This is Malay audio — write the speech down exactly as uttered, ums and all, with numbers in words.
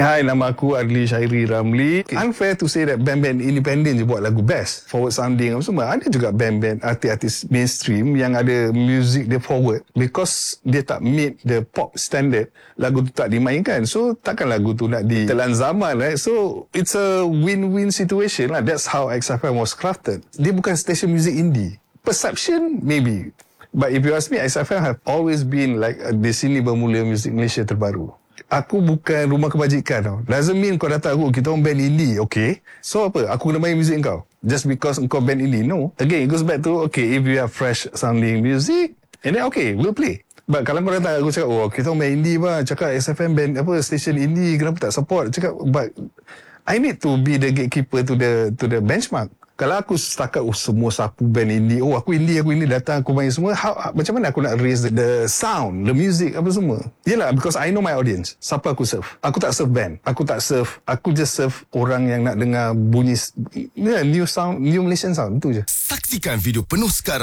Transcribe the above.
Hai, nama aku Adli Syairi Ramli. Unfair to say that band-band independent je buat lagu best, forward sounding apa semua. Ada juga band-band artis-artis mainstream yang ada music dia forward, because dia tak meet the pop standard, lagu tu tak dimainkan. So takkan lagu tu nak ditelan zaman, right? So it's a win-win situation lah. That's how X F M was crafted. Dia bukan station music indie. Perception maybe, but if you ask me, X F M have always been like uh, di sini bermula muzik Malaysia terbaru. Aku bukan rumah kebajikan tau. Doesn't mean kau datang aku, kita orang band indie, okay? So apa? Aku kena main muzik kau just because kau band indie? No. Again, it goes back to, okay, if you have fresh sounding music, and then okay, we'll play. But kalau kau datang aku cakap, oh, kita orang band indie bah, cakap X F M band apa, station indie, kenapa tak support? Cakap, but I need to be the gatekeeper to the to the benchmark. Kalau aku setakat oh, semua sapu band indie, oh aku indie, aku indie, datang aku main semua, how, macam mana aku nak raise the, the sound, the music, apa semua? Yelah, because I know my audience. Siapa aku serve? Aku tak serve band. Aku tak serve, aku just serve orang yang nak dengar bunyi, yeah, new sound, new Malaysian sound, itu je. Saksikan video penuh sekarang.